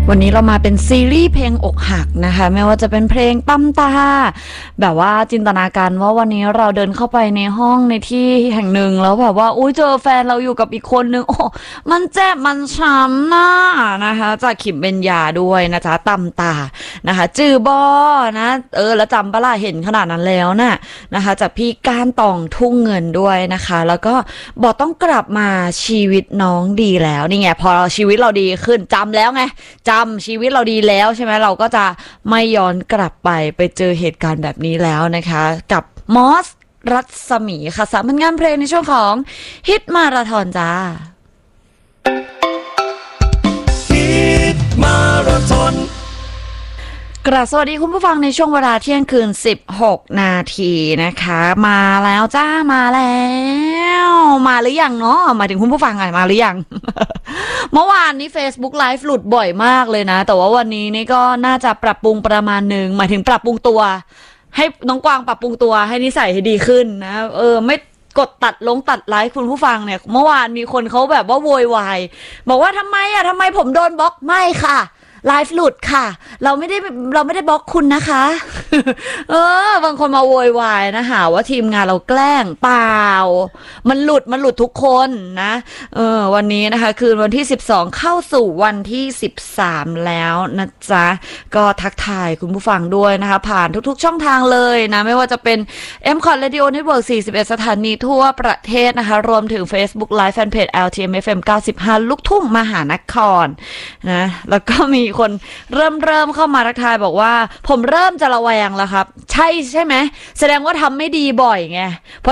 วันนี้เรามาเป็นซีรีส์เพลงอกหักนะคะไม่ว่าจะเป็นเพลงตั้มตาแบบว่าจินตนาการว่าวันนี้เราเดินเข้าไปในห้องในที่แห่งหนึ่งแล้วแบบว่าอุ้ยเจอแฟนเราอยู่กับอีกคนนึงโอ้มันเจ็บมันช้ำน่านะคะจากขิมเบญญาด้วยนะจ๊ะตั้มตานะคะจื่อบอนะแล้วจำปะล่ะเห็นขนาดนั้นแล้วน่ะนะคะจากพี่ก้านตองทุ่งเงินด้วยนะคะแล้วก็บอกต้องกลับมาชีวิตน้องดีแล้วนี่ไงพอชีวิตเราดีขึ้นจำแล้วไงจำชีวิตเราดีแล้วใช่ไหมเราก็จะไม่ย้อนกลับไปเจอเหตุการณ์แบบนี้แล้วนะคะกับมอสรัศมีค่ะสามผลงานเพลงในช่วงของฮิตมาราธอนจ้าฮิตมาราธอนกราบสวัสดีคุณผู้ฟังในช่วงเวลาเที่ยงคืน16 นาทีนะคะมาแล้วจ้ามาแล้วมาหรือยังเนาะหมายถึงคุณผู้ฟังไงมาหรือยัง เมื่อวานนี้ Facebook Live หลุดบ่อยมากเลยนะแต่ว่าวันนี้นี่ก็น่าจะปรับปรุงประมาณนึงหมายถึงปรับปรุงตัวให้น้องกวางปรับปรุงตัวให้นิสัยให้ดีขึ้นนะไม่กดตัดไลค์คุณผู้ฟังเนี่ยเมื่อวานมีคนเขาแบบว่าโวยวายบอกว่าทำไมผมโดนบล็อกไม่ค่ะไลฟ์หลุดค่ะเราไม่ได้บล็อกคุณนะคะ บางคนมาโวยวายนะหาว่าทีมงานเราแกล้งเปล่ามันหลุดทุกคนนะวันนี้นะคะคืนวันที่12เข้าสู่วันที่13แล้วนะจ๊ะก็ทักทายคุณผู้ฟังด้วยนะคะผ่านทุกๆช่องทางเลยนะไม่ว่าจะเป็น MCOT Radio Network 41 สถานีทั่วประเทศนะคะรวมถึง Facebook Live Fanpage LTMFM 95 ลูกทุ่งมหานครนะแล้วก็มีคนเริ่มเข้ามาทักทายบอกว่าผมเริ่มจะระแวงแล้วครับใช่ไหมแสดงว่าทำไม่ดีบ่อยไง